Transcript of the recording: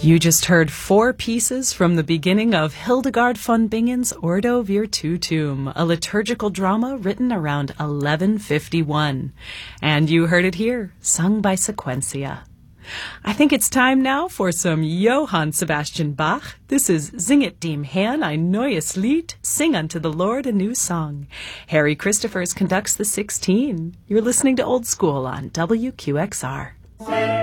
You just heard 4 pieces from the beginning of Hildegard von Bingen's Ordo Virtutum, a liturgical drama written around 1151. And you heard it here, sung by Sequentia. I think it's time now for some Johann Sebastian Bach. This is Singet dem Herrn ein neues Lied, Sing unto the Lord a new song. Harry Christophers conducts the 16. You're listening to Old School on WQXR.